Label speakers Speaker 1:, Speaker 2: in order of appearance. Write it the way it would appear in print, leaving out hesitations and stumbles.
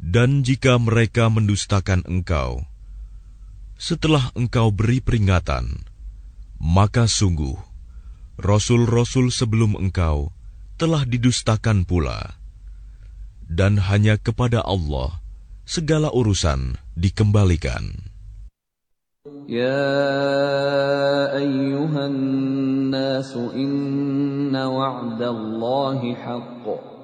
Speaker 1: Dan jika mereka mendustakan engkau, setelah engkau beri peringatan, maka sungguh, Rasul-Rasul sebelum engkau telah didustakan pula. Dan hanya kepada Allah segala urusan dikembalikan.
Speaker 2: يا أيها الناس إن وعد الله حق